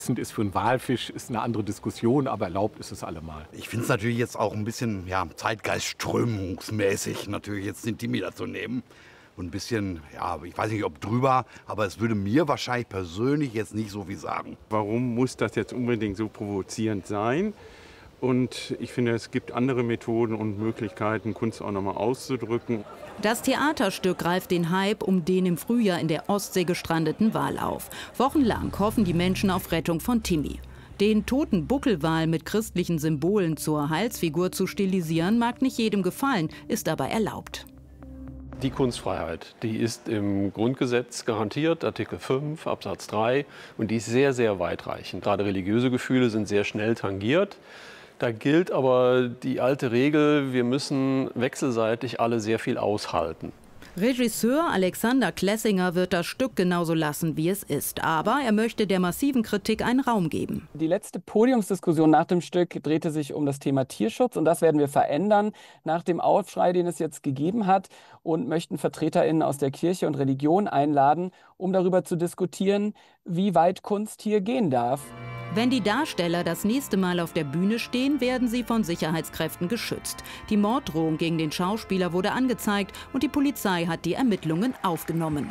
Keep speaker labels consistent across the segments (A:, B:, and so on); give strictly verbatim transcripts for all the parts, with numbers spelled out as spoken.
A: Ist für einen Walfisch ist eine andere Diskussion, aber erlaubt ist es allemal.
B: Ich finde es natürlich jetzt auch ein bisschen ja, zeitgeistströmungsmäßig, natürlich jetzt den Timmy da zu nehmen. Und ein bisschen, ja, ich weiß nicht, ob drüber, aber es würde mir wahrscheinlich persönlich jetzt nicht so viel sagen.
C: Warum muss das jetzt unbedingt so provozierend sein? Und ich finde, es gibt andere Methoden und Möglichkeiten, Kunst auch noch mal auszudrücken.
D: Das Theaterstück greift den Hype um den im Frühjahr in der Ostsee gestrandeten Wal auf. Wochenlang hoffen die Menschen auf Rettung von Timmy. Den toten Buckelwal mit christlichen Symbolen zur Heilsfigur zu stilisieren, mag nicht jedem gefallen, ist aber erlaubt.
E: Die Kunstfreiheit, die ist im Grundgesetz garantiert, Artikel fünf Absatz drei, und die ist sehr, sehr weitreichend. Gerade religiöse Gefühle sind sehr schnell tangiert. Da gilt aber die alte Regel, wir müssen wechselseitig alle sehr viel aushalten.
D: Regisseur Alexander Klessinger wird das Stück genauso lassen, wie es ist. Aber er möchte der massiven Kritik einen Raum geben.
F: Die letzte Podiumsdiskussion nach dem Stück drehte sich um das Thema Tierschutz. Und das werden wir verändern nach dem Aufschrei, den es jetzt gegeben hat. Und möchten VertreterInnen aus der Kirche und Religion einladen, um darüber zu diskutieren, wie weit Kunst hier gehen darf.
D: Wenn die Darsteller das nächste Mal auf der Bühne stehen, werden sie von Sicherheitskräften geschützt. Die Morddrohung gegen den Schauspieler wurde angezeigt und die Polizei hat die Ermittlungen aufgenommen.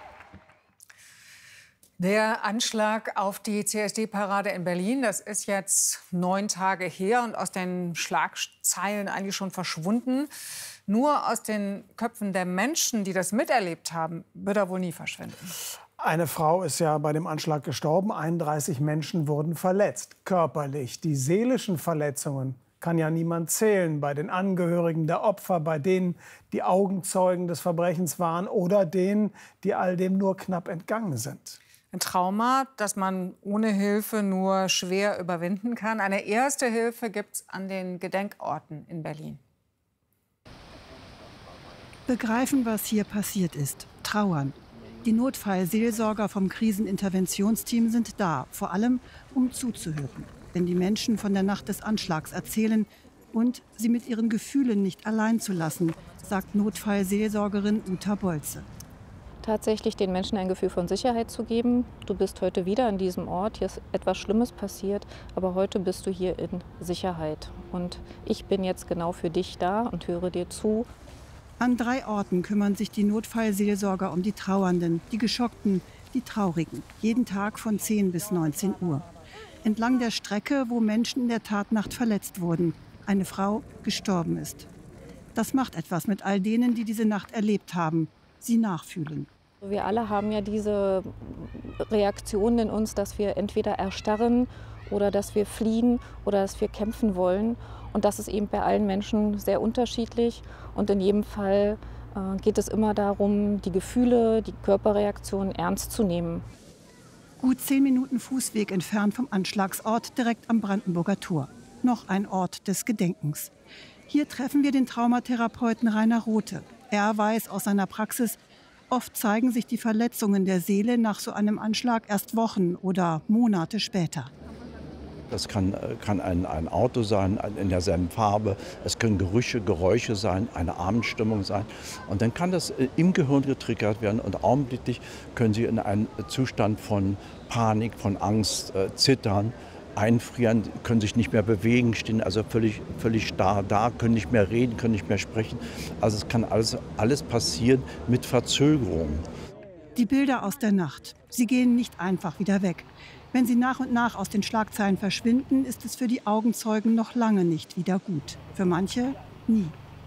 G: Der Anschlag auf die C S D-Parade in Berlin, das ist jetzt neun Tage her und aus den Schlagzeilen eigentlich schon verschwunden. Nur aus den Köpfen der Menschen, die das miterlebt haben, wird er wohl nie verschwinden.
H: Eine Frau ist ja bei dem Anschlag gestorben, einunddreißig Menschen wurden verletzt, körperlich. Die seelischen Verletzungen kann ja niemand zählen. Bei den Angehörigen der Opfer, bei denen, die Augenzeugen des Verbrechens waren oder denen, die all dem nur knapp entgangen sind.
G: Ein Trauma, das man ohne Hilfe nur schwer überwinden kann. Eine erste Hilfe gibt es an den Gedenkorten in Berlin.
I: Begreifen, was hier passiert ist. Trauern. Die Notfallseelsorger vom Kriseninterventionsteam sind da, vor allem um zuzuhören, wenn die Menschen von der Nacht des Anschlags erzählen und sie mit ihren Gefühlen nicht allein zu lassen, sagt Notfallseelsorgerin Uta Bolze.
J: Tatsächlich den Menschen ein Gefühl von Sicherheit zu geben. Du bist heute wieder an diesem Ort, hier ist etwas Schlimmes passiert, aber heute bist du hier in Sicherheit. Und ich bin jetzt genau für dich da und höre dir zu.
I: An drei Orten kümmern sich die Notfallseelsorger um die Trauernden, die Geschockten, die Traurigen. Jeden Tag von zehn bis neunzehn Uhr. Entlang der Strecke, wo Menschen in der Tatnacht verletzt wurden. Eine Frau gestorben ist. Das macht etwas mit all denen, die diese Nacht erlebt haben. Sie nachfühlen.
J: Wir alle haben ja diese Reaktion in uns, dass wir entweder erstarren oder dass wir fliehen oder dass wir kämpfen wollen. Und das ist eben bei allen Menschen sehr unterschiedlich. Und in jedem Fall äh, geht es immer darum, die Gefühle, die Körperreaktionen ernst zu nehmen.
I: Gut zehn Minuten Fußweg entfernt vom Anschlagsort, direkt am Brandenburger Tor. Noch ein Ort des Gedenkens. Hier treffen wir den Traumatherapeuten Rainer Rothe. Er weiß aus seiner Praxis, oft zeigen sich die Verletzungen der Seele nach so einem Anschlag erst Wochen oder Monate später.
K: Das kann, kann ein, ein Auto sein in derselben Farbe, es können Gerüche, Geräusche sein, eine Abendstimmung sein. Und dann kann das im Gehirn getriggert werden und augenblicklich können Sie in einen Zustand von Panik, von Angst, äh, Zittern, einfrieren, können sich nicht mehr bewegen, stehen also völlig, völlig starr da, können nicht mehr reden, können nicht mehr sprechen. Also es kann alles, alles passieren mit Verzögerung.
I: Die Bilder aus der Nacht, sie gehen nicht einfach wieder weg. Wenn sie nach und nach aus den Schlagzeilen verschwinden, ist es für die Augenzeugen noch lange nicht wieder gut. Für manche nie.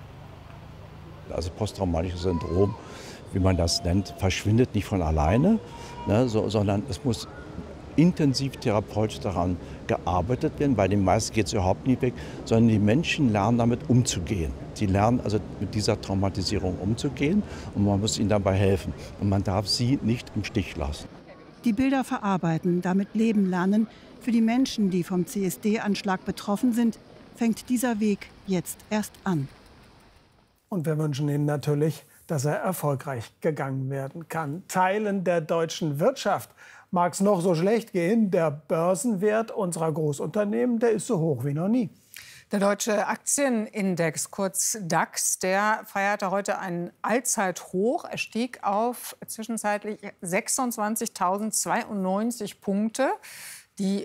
K: Also posttraumatisches Syndrom, wie man das nennt, verschwindet nicht von alleine, ne, so, sondern es muss intensiv therapeutisch daran gearbeitet werden. Bei den meisten geht es überhaupt nicht weg, sondern die Menschen lernen damit umzugehen. Sie lernen also mit dieser Traumatisierung umzugehen und man muss ihnen dabei helfen. Und man darf sie nicht im Stich lassen.
I: Die Bilder verarbeiten, damit leben lernen. Für die Menschen, die vom C S D-Anschlag betroffen sind, fängt dieser Weg jetzt erst an.
H: Und wir wünschen Ihnen natürlich, dass er erfolgreich gegangen werden kann. Teilen der deutschen Wirtschaft mag es noch so schlecht gehen. Der Börsenwert unserer Großunternehmen, der ist so hoch wie noch nie.
G: Der deutsche Aktienindex, kurz DAX, der feierte heute einen Allzeithoch. Er stieg auf zwischenzeitlich sechsundzwanzigtausendzweiundneunzig Punkte. Die